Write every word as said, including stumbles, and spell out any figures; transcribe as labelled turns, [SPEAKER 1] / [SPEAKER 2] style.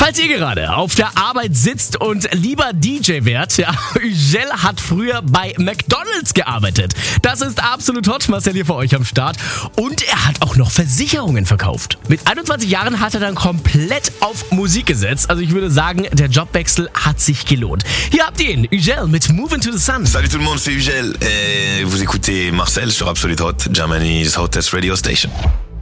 [SPEAKER 1] Falls ihr gerade auf der Arbeit sitzt und lieber D J wärt, ja, Ügel hat früher bei McDonald's gearbeitet. Das ist absolut hot, Marcel hier für euch am Start. Und er hat auch noch Versicherungen verkauft. Mit einundzwanzig Jahren hat er dann komplett auf Musik gesetzt. Also ich würde sagen, der Jobwechsel hat sich gelohnt. Hier habt ihr ihn, Ügel mit Moving to the Sun.
[SPEAKER 2] Salut tout le monde, c'est Ügel et vous écoutez Marcel sur Absolute Hot, Germany's hottest radio station.